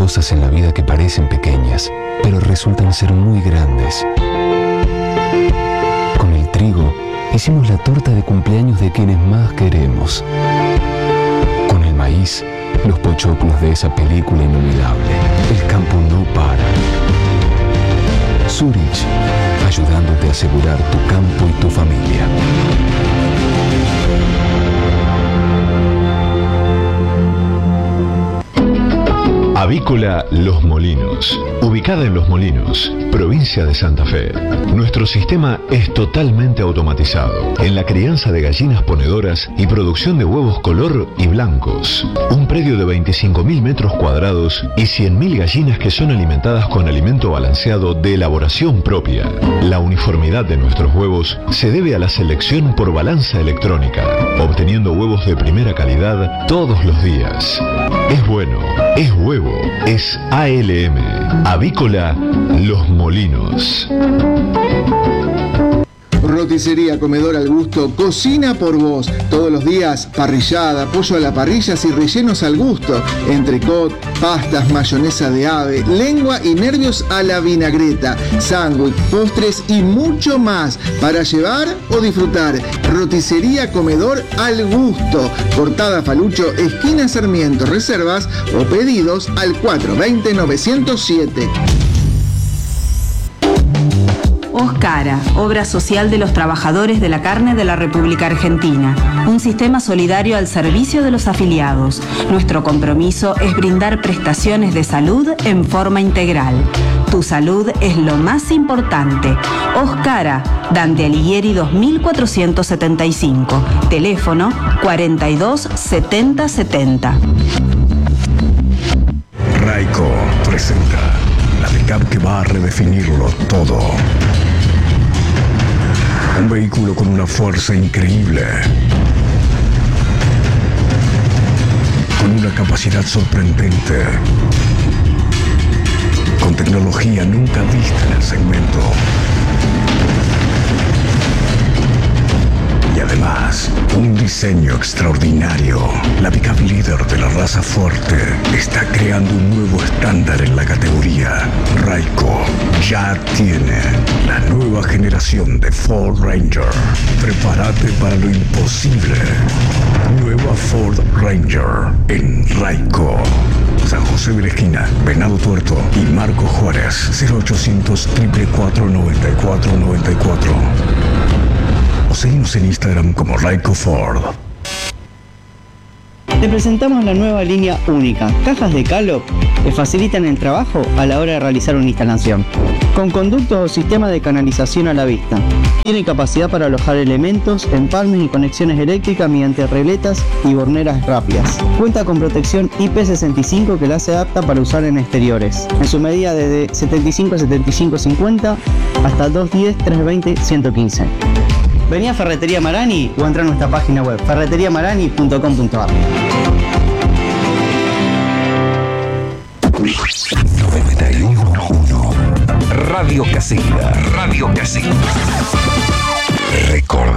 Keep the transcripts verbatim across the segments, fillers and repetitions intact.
cosas en la vida que parecen pequeñas, pero resultan ser muy grandes. Con el trigo hicimos la torta de cumpleaños de quienes más queremos. Con el maíz, los pochoclos de esa película inolvidable. El campo no para. Zurich, ayudándote a asegurar tu campo y tu familia. Avícola Los Molinos, ubicada en Los Molinos, provincia de Santa Fe. Nuestro sistema es totalmente automatizado en la crianza de gallinas ponedoras y producción de huevos color y blancos. Un predio de veinticinco mil metros cuadrados y cien mil gallinas que son alimentadas con alimento balanceado de elaboración propia. La uniformidad de nuestros huevos se debe a la selección por balanza electrónica, obteniendo huevos de primera calidad todos los días. Es bueno, es huevo, es A L M. Avícola Los Molinos. Roticería Comedor al Gusto cocina por vos. Todos los días parrillada, pollo a la parrilla y rellenos al gusto. Entrecot, pastas, mayonesa de ave, lengua y nervios a la vinagreta, sándwich, postres y mucho más para llevar o disfrutar. Roticería Comedor al Gusto. Cortada Falucho, esquina Sarmiento. Reservas o pedidos al cuatro dos cero, nueve cero siete. Oscara, obra social de los trabajadores de la carne de la República Argentina. Un sistema solidario al servicio de los afiliados. Nuestro compromiso es brindar prestaciones de salud en forma integral. Tu salud es lo más importante. Oscara, Dante Alighieri dos mil cuatrocientos setenta y cinco. Teléfono cuarenta y dos setenta setenta. Raico presenta la pickup que va a redefinirlo todo. Un vehículo con una fuerza increíble, con una capacidad sorprendente, con tecnología nunca vista en el segmento. Y además, un diseño extraordinario. La pickup líder de la raza fuerte está creando un nuevo estándar en la categoría. Raico ya tiene la nueva generación de Ford Ranger. Prepárate para lo imposible. Nueva Ford Ranger en Raico. San José de la Esquina, Venado Tuerto y Marco Juárez. cero ochocientos, cuatro cuatro cuatro, nueve cuatro nueve cuatro. O seguimos en Instagram como Raico Ford. Te presentamos la nueva línea única, cajas de Calop que facilitan el trabajo a la hora de realizar una instalación. Con conductos o sistema de canalización a la vista. Tiene capacidad para alojar elementos, empalmes y conexiones eléctricas mediante regletas y borneras rápidas. Cuenta con protección I P sesenta y cinco que la hace apta para usar en exteriores. En su medida desde setenta y cinco a setenta y cinco cincuenta hasta doscientos diez, trescientos veinte, ciento quince. Vení a Ferretería Marani o entra a nuestra página web ferretería marani punto com punto a r. noventa y uno punto uno Radio Casilla. Radio Casilla. Record.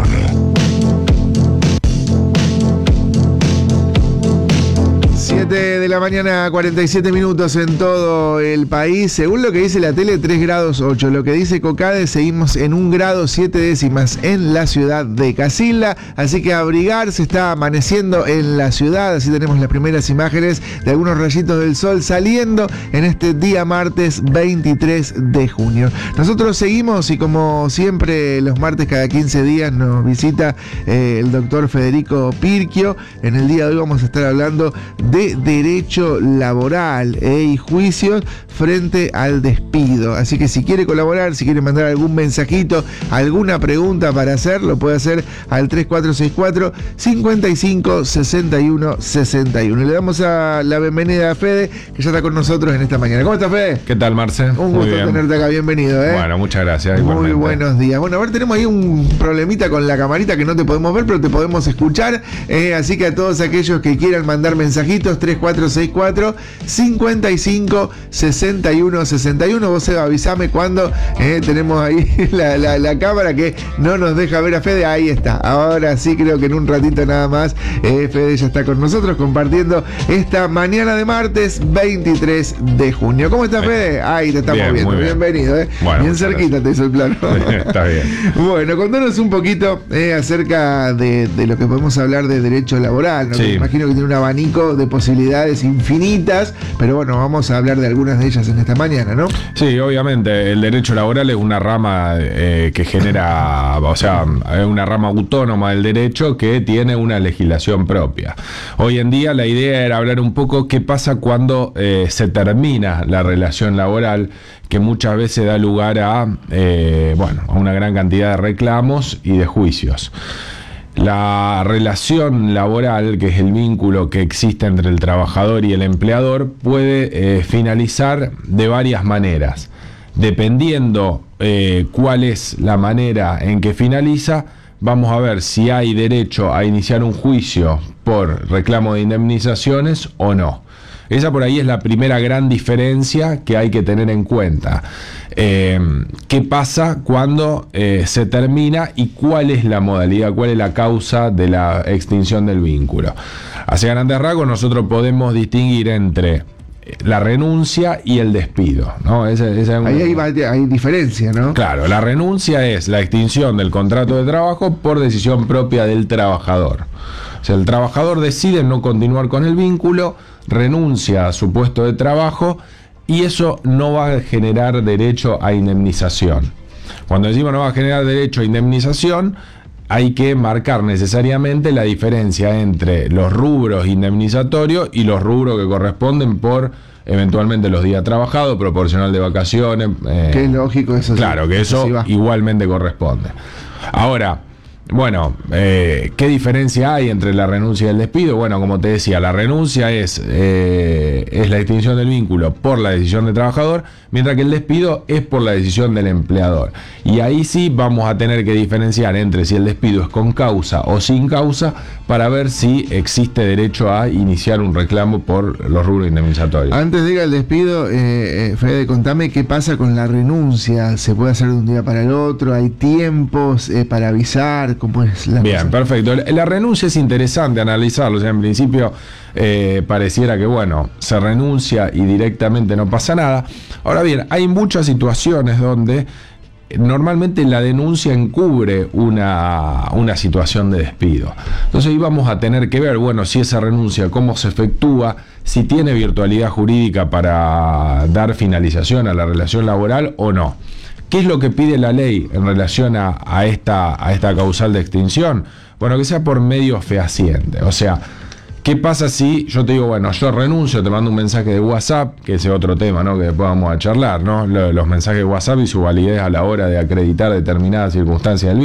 siete de la mañana, cuarenta y siete minutos en todo el país. Según lo que dice la tele, tres grados ocho. Lo que dice Cocade, seguimos en un grado siete décimas en la ciudad de Casilda. Así que a abrigar, se está amaneciendo en la ciudad. Así tenemos las primeras imágenes de algunos rayitos del sol saliendo en este día martes veintitrés de junio. Nosotros seguimos y como siempre los martes cada quince días nos visita eh, el doctor Federico Pirquio. En el día de hoy vamos a estar hablando de de derecho laboral eh, y juicios frente al despido. Así que si quiere colaborar, si quiere mandar algún mensajito, alguna pregunta para hacer, lo puede hacer al tres cuatro seis cuatro, cinco cinco, seis uno seis uno. Le damos a la bienvenida a Fede, que ya está con nosotros en esta mañana. ¿Cómo estás, Fede? ¿Qué tal, Marce? Un gusto tenerte acá, bienvenido. ¿eh? Bueno, muchas gracias. Muy igualmente. buenos días. Bueno, a ver, tenemos ahí un problemita con la camarita que no te podemos ver, pero te podemos escuchar. Eh, así que a todos aquellos que quieran mandar mensajitos, tres cuatro seis cuatro, cinco cinco, seis uno, seis uno. Vos, Eva, avísame cuando eh, tenemos ahí la, la, la cámara que no nos deja ver a Fede. Ahí está. Ahora sí, creo que en un ratito nada más eh, Fede ya está con nosotros compartiendo esta mañana de martes veintitrés de junio. ¿Cómo estás, Fede? Ahí te estamos bien, viendo. Bien. Bienvenido. Eh. Bueno, bien cerquita te hizo el plano. Está bien. Bueno, contanos un poquito eh, acerca de, de lo que podemos hablar de derecho laboral, ¿no? Sí. Me imagino que tiene un abanico de posibilidades infinitas, pero bueno, vamos a hablar de algunas de ellas en esta mañana, ¿no? Sí, obviamente el derecho laboral es una rama eh, que genera, o sea, es una rama autónoma del derecho que tiene una legislación propia. Hoy en día la idea era hablar un poco qué pasa cuando eh, se termina la relación laboral, que muchas veces da lugar a, eh, bueno, a una gran cantidad de reclamos y de juicios. La relación laboral, que es el vínculo que existe entre el trabajador y el empleador, puede eh, finalizar de varias maneras. Dependiendo eh, cuál es la manera en que finaliza, vamos a ver si hay derecho a iniciar un juicio por reclamo de indemnizaciones o no. Esa por ahí es la primera gran diferencia que hay que tener en cuenta. Eh, ¿Qué pasa cuando eh, se termina y cuál es la modalidad, cuál es la causa de la extinción del vínculo? Hacia grandes rasgos nosotros podemos distinguir entre la renuncia y el despido, ¿no? Ese, ese es un... Ahí hay, hay diferencia, ¿no? Claro, la renuncia es la extinción del contrato de trabajo por decisión propia del trabajador. O sea, el trabajador decide no continuar con el vínculo, renuncia a su puesto de trabajo y eso no va a generar derecho a indemnización. Cuando decimos no va a generar derecho a indemnización, hay que marcar necesariamente la diferencia entre los rubros indemnizatorios y los rubros que corresponden por eventualmente los días trabajados, proporcional de vacaciones. Eh, que es lógico eso. Claro, sí, que eso, eso sí igualmente corresponde. Ahora, bueno, eh, ¿qué diferencia hay entre la renuncia y el despido? Bueno, como te decía, la renuncia es, eh, es la extinción del vínculo por la decisión del trabajador, mientras que el despido es por la decisión del empleador. Y ahí sí vamos a tener que diferenciar entre si el despido es con causa o sin causa para ver si existe derecho a iniciar un reclamo por los rubros indemnizatorios. Antes de ir al despido, eh, eh, Fede, contame qué pasa con la renuncia. ¿Se puede hacer de un día para el otro? ¿Hay tiempos eh, para avisar? ¿Cómo es la Bien, cosa? perfecto. La renuncia es interesante analizarlo. O sea, en principio eh, pareciera que, bueno, se renuncia y directamente no pasa nada. Ahora bien, hay muchas situaciones donde normalmente la denuncia encubre una, una situación de despido. Entonces ahí vamos a tener que ver, bueno, si esa renuncia, cómo se efectúa, si tiene virtualidad jurídica para dar finalización a la relación laboral o no. ¿Qué es lo que pide la ley en relación a, a, esta, a esta causal de extinción? Bueno, que sea por medio fehaciente. O sea, ¿qué pasa si yo te digo, bueno, yo renuncio, te mando un mensaje de WhatsApp, que ese es otro tema, ¿no?, que después vamos a charlar, ¿no? Los mensajes de WhatsApp y su validez a la hora de acreditar determinadas circunstancias del